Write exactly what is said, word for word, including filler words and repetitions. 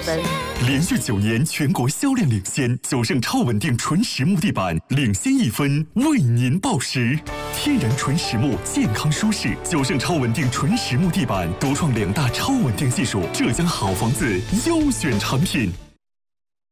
分。 连续九年全国销量领先，九盛超稳定纯实木地板领先一分，为您报时。天然纯实木，健康舒适。九盛超稳定纯实木地板独创两大超稳定技术，浙江好房子优选产品。